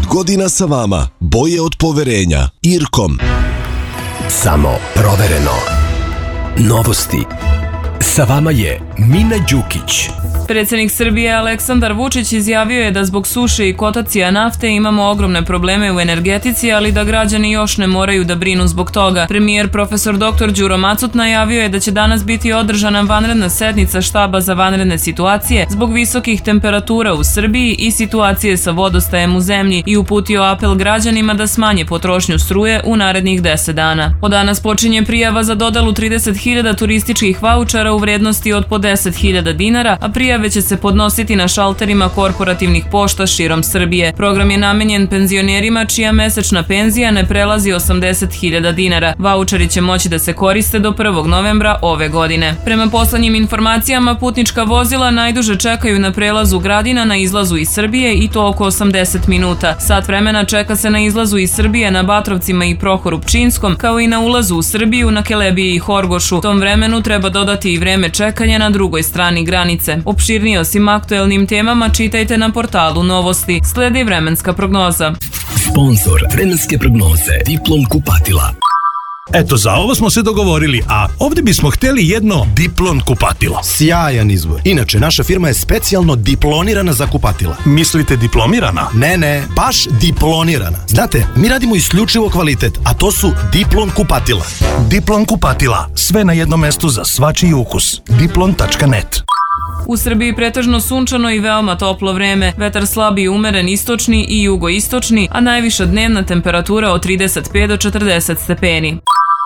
godina sa vama, boje od poverenja. Irkom. Samo provereno. Novosti. Sa vama je Mina Đukić. Predsjednik Srbije Aleksandar Vučić izjavio je da zbog suše i kotacija nafte imamo ogromne probleme u energetici, ali da građani još ne moraju da brinu zbog toga. Premijer profesor dr. Đuro Macut najavio je da će danas biti održana vanredna sednica štaba za vanredne situacije zbog visokih temperatura u Srbiji i situacije sa vodostajem u zemlji i uputio apel građanima da smanje potrošnju struje u narednih 10 dana. Od danas počinje prijava za dodelu 30.000 turističkih vaučera u vrednosti od po 10.000 dinara, a prijave će se podnositi na šalterima korporativnih pošta širom Srbije. Program je namenjen penzionerima čija mesečna penzija ne prelazi 80.000 dinara. Vaučeri će moći da se koriste do 1. novembra ove godine. Prema poslednjim informacijama, putnička vozila najduže čekaju na prelazu Gradina na izlazu iz Srbije i to oko 80 minuta. Sat vremena čeka se na izlazu iz Srbije na Batrovcima i Prohoru Pčinjskom, kao i na ulazu u Srbiju na Kelebiji i Horgošu. Tom vremenu treba dodati i vreme čekanja na drugoj strani granice. Opširnije o svim aktuelnim temama čitajte na portalu Novosti. Sledi vremenska prognoza. Sponzor vremenske prognoze Diplom kupatila. Eto, za ovo smo se dogovorili, a ovdje bismo htjeli jedno Diplon kupatilo. Sjajan izbor. Inače, naša firma je specijalno diplonirana za kupatila. Mislite diplomirana? Ne, baš diplonirana. Znate, mi radimo isključivo kvalitet, a to su Diplon kupatila. Diplon kupatila. Sve na jednom mestu za svačiji ukus. Diplon.net. U Srbiji pretežno sunčano i veoma toplo vreme, vetar slab i umeren istočni i jugoistočni, a najviša dnevna temperatura od 35 do 40 stepeni.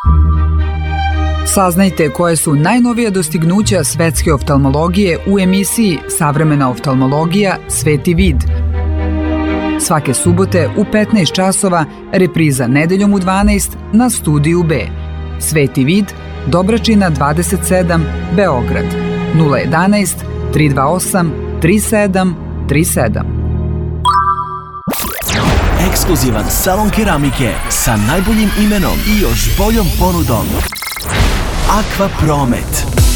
Saznajte koje su najnovija dostignuća svetske oftalmologije u emisiji Savremena oftalmologija Sveti vid. Svake subote u 15 časova, repriza nedeljom u 12 na Studiju B. Sveti vid, Dobračina 27, Beograd. 011 328 3737. Ekskluzivan salon keramike sa najboljim imenom i još boljom ponudom. Aqua Promet.